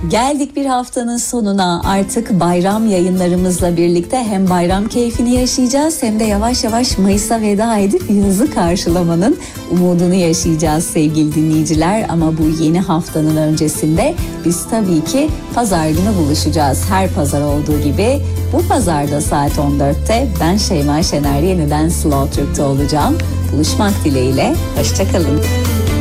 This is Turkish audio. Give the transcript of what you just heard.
Geldik bir haftanın sonuna. Artık bayram yayınlarımızla birlikte hem bayram keyfini yaşayacağız hem de yavaş yavaş Mayıs'a veda edip yazı karşılamanın umudunu yaşayacağız sevgili dinleyiciler. Ama bu yeni haftanın öncesinde biz tabii ki pazar günü buluşacağız. Her pazar olduğu gibi bu pazarda saat 14'te ben Şeyma Şener yeniden Slow Türk'te olacağım. Buluşmak dileğiyle, hoşça kalın.